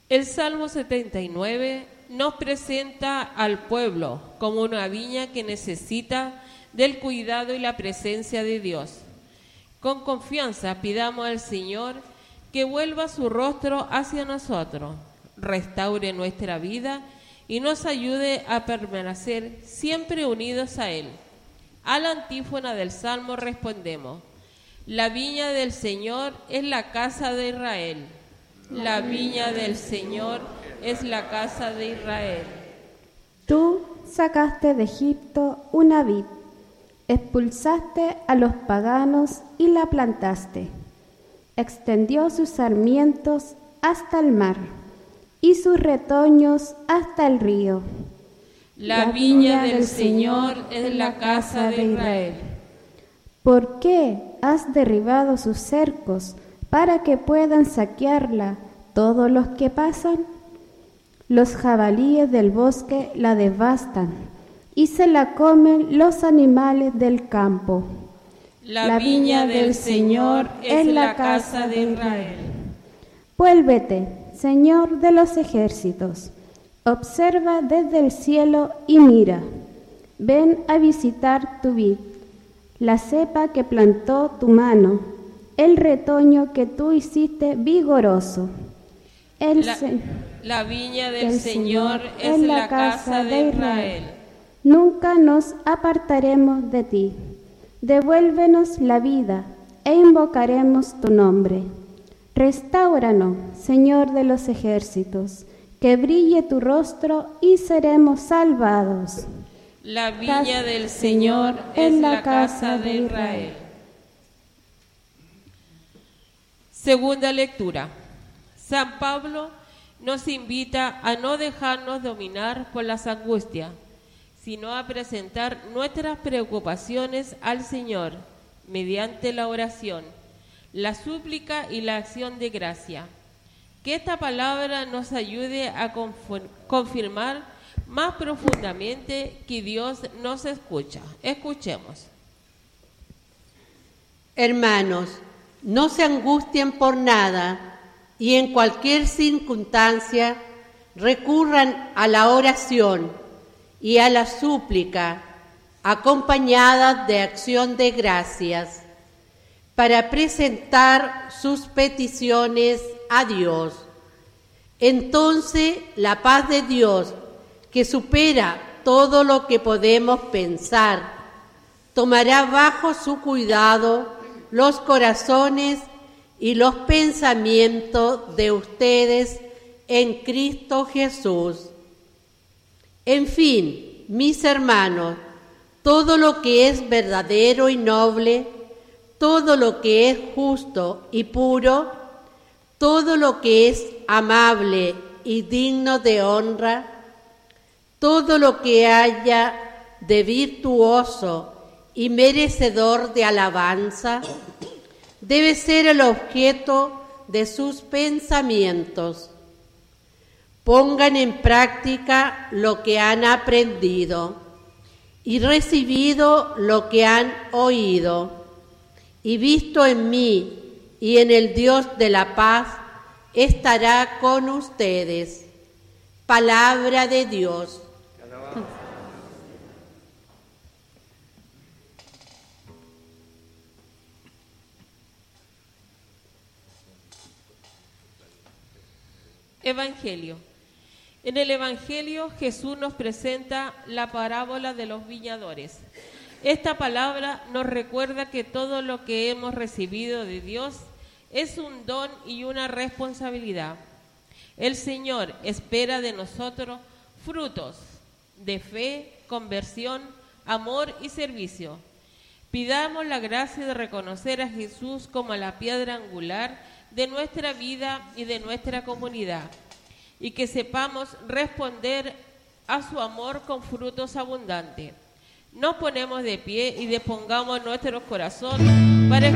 El Salmo 79 nos presenta al pueblo como una viña que necesita del cuidado y la presencia de Dios. Con confianza pidamos al Señor que vuelva su rostro hacia nosotros, restaure nuestra vida y nos ayude a permanecer siempre unidos a Él. A la antífona del Salmo respondemos: la viña del Señor es la casa de Israel. La viña del Señor es la casa de Israel. Tú sacaste de Egipto una vid, expulsaste a los paganos y la plantaste. Extendió sus sarmientos hasta el mar y sus retoños hasta el río. La viña del Señor es la casa de Israel. ¿Por qué has derribado sus cercos para que puedan saquearla todos los que pasan? Los jabalíes del bosque la devastan y se la comen los animales del campo. La viña del Señor es la casa de Israel. Vuélvete, Señor de los ejércitos, observa desde el cielo y mira. Ven a visitar tu vid, la cepa que plantó tu mano, el retoño que tú hiciste vigoroso. La viña del Señor es la casa de Israel. Nunca nos apartaremos de ti. Devuélvenos la vida e invocaremos tu nombre. Restáuranos, Señor de los ejércitos, que brille tu rostro y seremos salvados. La viña del Señor es la casa de Israel. Segunda lectura. San Pablo nos invita a no dejarnos dominar por las angustias, sino a presentar nuestras preocupaciones al Señor mediante la oración, la súplica y la acción de gracia. Que esta palabra nos ayude a confirmar más profundamente que Dios nos escucha. Escuchemos. Hermanos, no se angustien por nada y en cualquier circunstancia recurran a la oración y a la súplica acompañadas de acción de gracias para presentar sus peticiones a Dios. Entonces la paz de Dios, que supera todo lo que podemos pensar, tomará bajo su cuidado los corazones y los pensamientos de ustedes en Cristo Jesús. En fin, mis hermanos, todo lo que es verdadero y noble, todo lo que es justo y puro, todo lo que es amable y digno de honra, todo lo que haya de virtuoso y merecedor de alabanza, debe ser el objeto de sus pensamientos. Pongan en práctica lo que han aprendido y recibido lo que han oído y visto en mí y en el Dios de la paz estará con ustedes. Palabra de Dios. Evangelio. En el Evangelio Jesús nos presenta la parábola de los viñadores. Esta palabra nos recuerda que todo lo que hemos recibido de Dios es un don y una responsabilidad. El Señor espera de nosotros frutos de fe, conversión, amor y servicio. Pidamos la gracia de reconocer a Jesús como la piedra angular de nuestra vida y de nuestra comunidad, y que sepamos responder a su amor con frutos abundantes. Nos ponemos de pie y dispongamos nuestros corazones para